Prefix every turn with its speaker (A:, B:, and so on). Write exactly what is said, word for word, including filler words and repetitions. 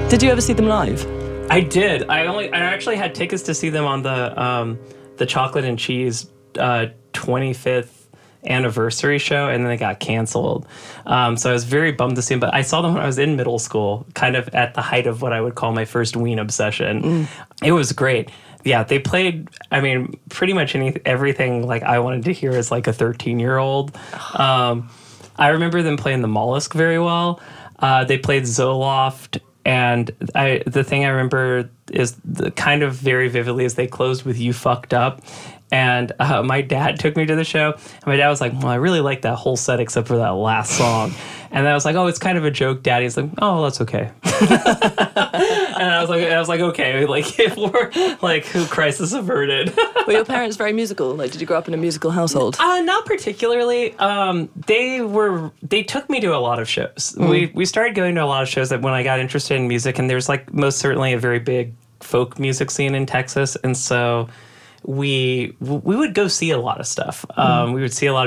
A: Did you ever see them live?
B: I did. I only I actually had tickets to see them on the um, the Chocolate and Cheese uh, twenty-fifth anniversary show, and then they got canceled. Um, so I was very bummed to see them. But I saw them when I was in middle school, kind of at the height of what I would call my first Ween obsession. Mm. It was great. Yeah, they played, I mean, pretty much any, everything like I wanted to hear as like a thirteen-year-old. Um, I remember them playing the Mollusk very well. Uh, they played Zoloft. And I, the thing I remember is the kind of very vividly is they closed with You Fucked Up. And uh, my dad took me to the show. And my dad was like, well, I really like that whole set except for that last song. And I was like, oh, it's kind of a joke, Daddy. He's like, oh, that's okay. And I was like, I was like, okay, like if we're like, crisis averted.
A: Were your parents very musical? Like, did you grow up in a musical household?
B: Uh, not particularly. Um, they were. They took me to a lot of shows. Mm. We we started going to a lot of shows that when I got interested in music, and there's like most certainly a very big folk music scene in Texas, and so we we would go see a lot of stuff. Um, mm. We would see a lot of